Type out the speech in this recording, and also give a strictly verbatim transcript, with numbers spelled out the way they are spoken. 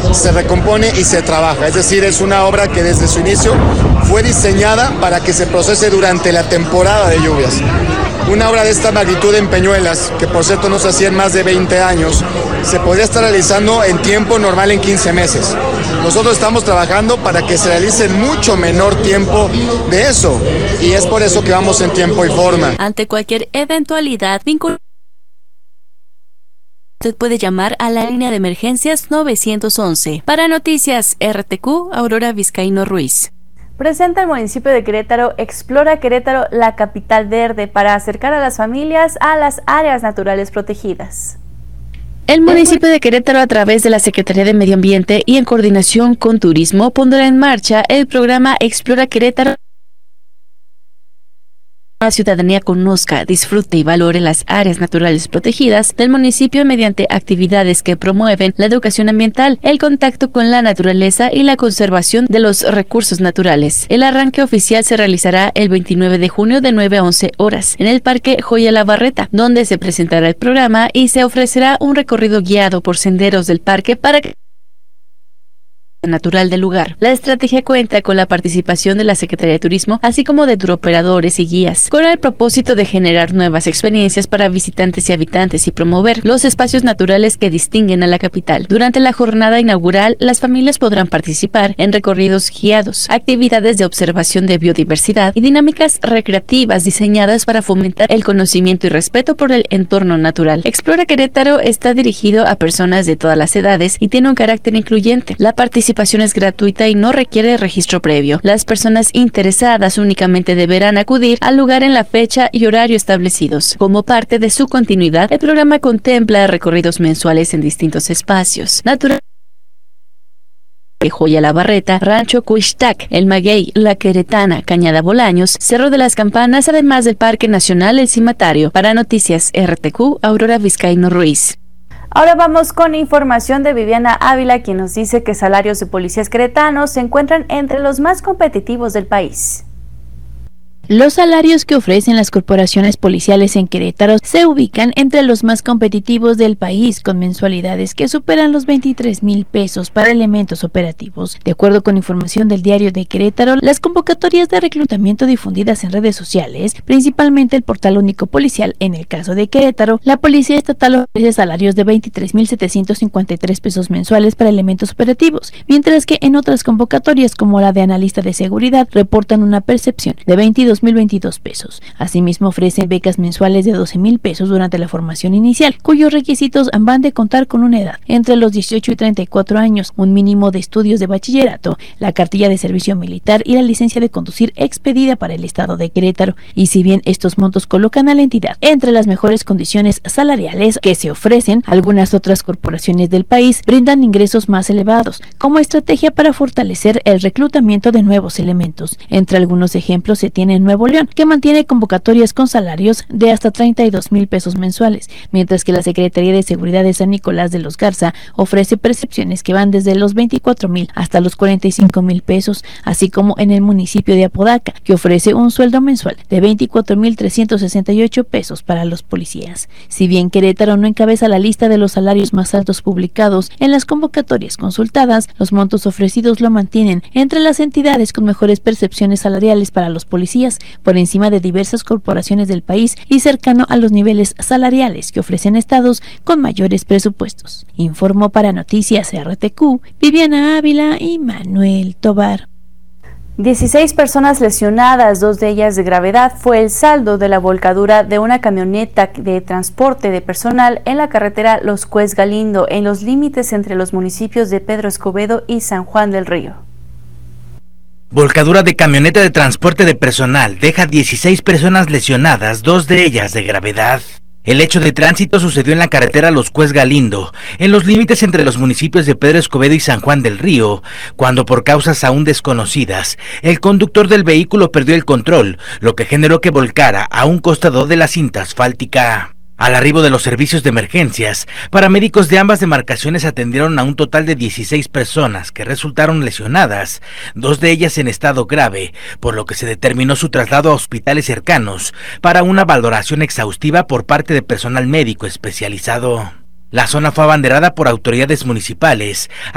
se recompone y se trabaja. Es decir, es una obra que desde su inicio fue diseñada para que se procese durante la temporada de lluvias. Una obra de esta magnitud en Peñuelas, que por cierto no se hacía en más de veinte años, se podría estar realizando en tiempo normal en quince meses. Nosotros estamos trabajando para que se realice en mucho menor tiempo de eso, y es por eso que vamos en tiempo y forma. Ante cualquier eventualidad vinculada, usted puede llamar a la línea de emergencias nueve once. Para Noticias R T Q, Aurora Vizcaíno Ruiz. Presenta el municipio de Querétaro Explora Querétaro, la capital verde, para acercar a las familias a las áreas naturales protegidas. El municipio de Querétaro, a través de la Secretaría de Medio Ambiente y en coordinación con Turismo, pondrá en marcha el programa Explora Querétaro. La ciudadanía conozca, disfrute y valore las áreas naturales protegidas del municipio mediante actividades que promueven la educación ambiental, el contacto con la naturaleza y la conservación de los recursos naturales. El arranque oficial se realizará el veintinueve de junio de nueve a once horas en el Parque Joya La Barreta, donde se presentará el programa y se ofrecerá un recorrido guiado por senderos del parque para que natural del lugar. La estrategia cuenta con la participación de la Secretaría de Turismo, así como de turoperadores y guías, con el propósito de generar nuevas experiencias para visitantes y habitantes y promover los espacios naturales que distinguen a la capital. Durante la jornada inaugural, las familias podrán participar en recorridos guiados, actividades de observación de biodiversidad y dinámicas recreativas diseñadas para fomentar el conocimiento y respeto por el entorno natural. Explora Querétaro está dirigido a personas de todas las edades y tiene un carácter incluyente. La participación La participación es gratuita y no requiere registro previo. Las personas interesadas únicamente deberán acudir al lugar en la fecha y horario establecidos. Como parte de su continuidad, el programa contempla recorridos mensuales en distintos espacios naturales. Joya La Barreta, Rancho Cuixtac, El Maguey, La Queretana, Cañada Bolaños, Cerro de las Campanas, además del Parque Nacional El Cimatario. Para Noticias R T Q, Aurora Vizcaíno Ruiz. Ahora vamos con información de Viviana Ávila, quien nos dice que salarios de policías queretanos se encuentran entre los más competitivos del país. Los salarios que ofrecen las corporaciones policiales en Querétaro se ubican entre los más competitivos del país, con mensualidades que superan los veintitrés mil pesos para elementos operativos. De acuerdo con información del Diario de Querétaro, las convocatorias de reclutamiento difundidas en redes sociales, principalmente el Portal Único Policial, en el caso de Querétaro, la Policía Estatal ofrece salarios de veintitrés mil setecientos cincuenta y tres pesos mensuales para elementos operativos, mientras que en otras convocatorias, como la de analista de seguridad, reportan una percepción de veintidós mil veintidós pesos. Asimismo, ofrecen becas mensuales de doce mil pesos durante la formación inicial, cuyos requisitos van de contar con una edad entre los dieciocho y treinta y cuatro años, un mínimo de estudios de bachillerato, la cartilla de servicio militar y la licencia de conducir expedida para el estado de Querétaro. Y si bien estos montos colocan a la entidad entre las mejores condiciones salariales que se ofrecen, algunas otras corporaciones del país brindan ingresos más elevados, como estrategia para fortalecer el reclutamiento de nuevos elementos. Entre algunos ejemplos se tiene Nuevo León, que mantiene convocatorias con salarios de hasta treinta y dos mil pesos mensuales, mientras que la Secretaría de Seguridad de San Nicolás de los Garza ofrece percepciones que van desde los veinticuatro mil hasta los cuarenta y cinco mil pesos, así como en el municipio de Apodaca, que ofrece un sueldo mensual de veinticuatro mil trescientos sesenta y ocho pesos para los policías. Si bien Querétaro no encabeza la lista de los salarios más altos publicados en las convocatorias consultadas, los montos ofrecidos lo mantienen entre las entidades con mejores percepciones salariales para los policías, por encima de diversas corporaciones del país y cercano a los niveles salariales que ofrecen estados con mayores presupuestos. Informó para Noticias R T Q, Viviana Ávila y Manuel Tobar. dieciséis personas lesionadas, dos de ellas de gravedad, fue el saldo de la volcadura de una camioneta de transporte de personal en la carretera Los Cues Galindo, en los límites entre los municipios de Pedro Escobedo y San Juan del Río. Volcadura de camioneta de transporte de personal deja dieciséis personas lesionadas, dos de ellas de gravedad. El hecho de tránsito sucedió en la carretera Los Cues Galindo, en los límites entre los municipios de Pedro Escobedo y San Juan del Río, cuando por causas aún desconocidas, el conductor del vehículo perdió el control, lo que generó que volcara a un costado de la cinta asfáltica. Al arribo de los servicios de emergencias, paramédicos de ambas demarcaciones atendieron a un total de dieciséis personas que resultaron lesionadas, dos de ellas en estado grave, por lo que se determinó su traslado a hospitales cercanos para una valoración exhaustiva por parte de personal médico especializado. La zona fue abanderada por autoridades municipales,